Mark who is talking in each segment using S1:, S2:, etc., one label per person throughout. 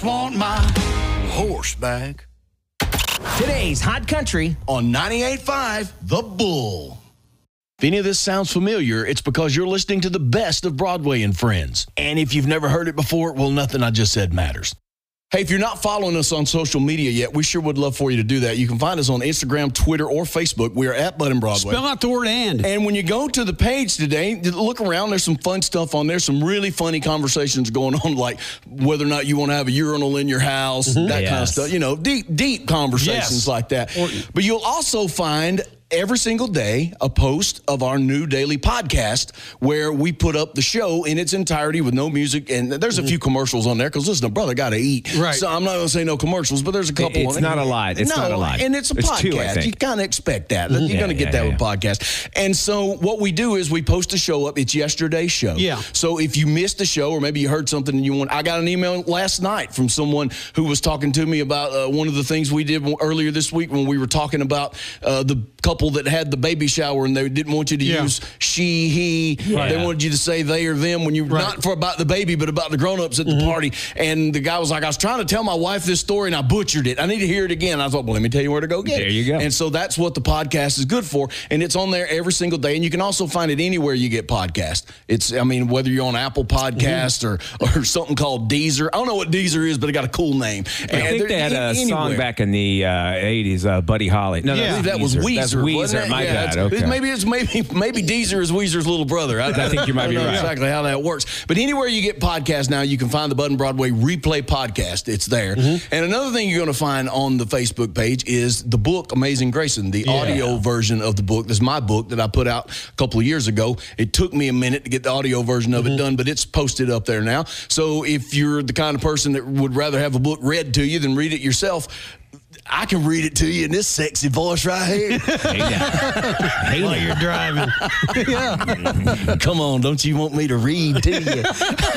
S1: want my horse back.
S2: Today's Hot Country
S1: On 98.5, The Bull. If any of this sounds familiar, it's because you're listening to the best of Broadway and Friends. And if you've never heard it before, well, nothing I just said matters. Hey, if you're not following us on social media yet, we sure would love for you to do that. You can find us on Instagram, Twitter, or Facebook. We are at Bud and Broadway.
S3: Spell out the word and.
S1: And when you go to the page today, look around. There's some fun stuff on there, some really funny conversations going on, like whether or not you want to have a urinal in your house, that kind of stuff. You know, deep conversations like that. But you'll also find every single day a post of our new daily podcast where we put up the show in its entirety with no music. And there's a few commercials on there because, listen, brother got to eat.
S3: Right.
S1: So I'm not going to say no commercials, but there's a couple.
S4: It's not a lot. It's not a lot.
S1: And it's a podcast. You kind of expect that. You're going to get that with podcasts. And so what we do is we post a show up. It's yesterday's show.
S3: Yeah.
S1: So if you missed the show or maybe you heard something and you want, I got an email last night from someone who was talking to me about one of the things we did earlier this week when we were talking about the couple that had the baby shower and they didn't want you to use she, he. They wanted you to say they or them when you not for about the baby, but about the grown-ups at the party. And the guy was like, I was trying to tell my wife this story and I butchered it. I need to hear it again. I thought, well, let me tell you where to go get it.
S4: There you go.
S1: And so that's what the podcast is good for. And it's on there every single day. And you can also find it anywhere you get podcasts. It's, I mean, whether you're on Apple Podcasts or something called Deezer. I don't know what Deezer is, but it got a cool name.
S4: I think they had a song back in the 80s, Buddy Holly. No,
S1: that was Weezer.
S4: That's Weezer. My bad. Okay.
S1: Maybe Deezer is Weezer's little brother. I
S4: think you might be right.
S1: Exactly how that works. But anywhere you get podcasts now, you can find the Bud and Broadway Replay podcast. It's there. And another thing you're going to find on the Facebook page is the book Amazing Grayson, the audio version of the book. This is my book that I put out a couple of years ago. It took me a minute to get the audio version of it done, but it's posted up there now. So if you're the kind of person that would rather have a book read to you than read it yourself, I can read it to you in this sexy voice right here.
S3: While you're driving.
S1: Come on, don't you want me to read to you?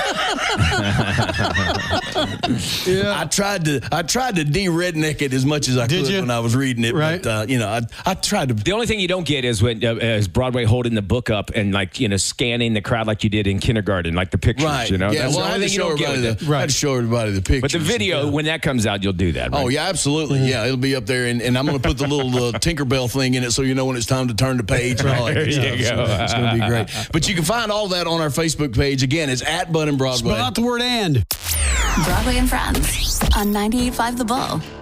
S1: I tried to de-redneck it as much as I could when I was reading it.
S3: Right.
S1: But, I tried to.
S4: The only thing you don't get is when is Broadway holding the book up and scanning the crowd like you did in kindergarten, like the pictures.
S1: Right.
S4: Yeah,
S1: well, I had to show everybody the pictures.
S4: But the video, when that comes out, you'll do that, right?
S1: Oh, yeah, absolutely. Yeah, it'll be up there, and I'm going to put the little Tinkerbell thing in it so you know when it's time to turn the page and all that good stuff. So it's going to be great. But you can find all that on our Facebook page. Again, it's at Bud and Broadway.
S3: Spell out the word and.
S5: Broadway and Friends on 98.5 The Bull.